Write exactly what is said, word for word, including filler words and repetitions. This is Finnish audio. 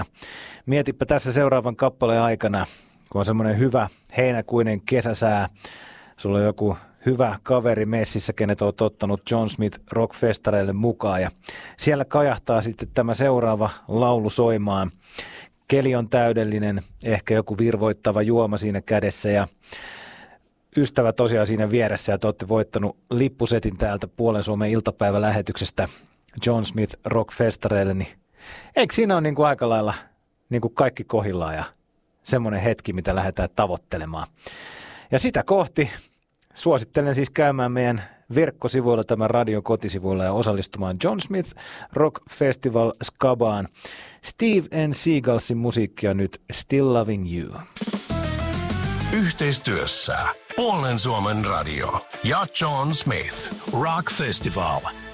Mietipä tässä seuraavan kappaleen aikana, kun on semmoinen hyvä heinäkuinen kesäsää, sulla on joku hyvä kaveri messissä, kenet olet ottanut John Smith Rock-festareille mukaan ja siellä kajahtaa sitten tämä seuraava laulu soimaan. Keli on täydellinen, ehkä joku virvoittava juoma siinä kädessä ja ystävä tosiaan siinä vieressä ja te olette voittanut lippusetin täältä Puolen Suomen iltapäivälähetyksestä John Smith Rock-festareille, niin eikö siinä ole niin kuin aika lailla niin kuin kaikki kohillaan ja semmoinen hetki, mitä lähdetään tavoittelemaan. Ja sitä kohti suosittelen siis käymään meidän verkkosivuilla, tämän radion kotisivuilla ja osallistumaan John Smith Rock Festival Skabaan. Steve and Seagalsin musiikkia nyt Still Loving You. Yhteistyössä Puolen Suomen radio ja John Smith Rock Festival.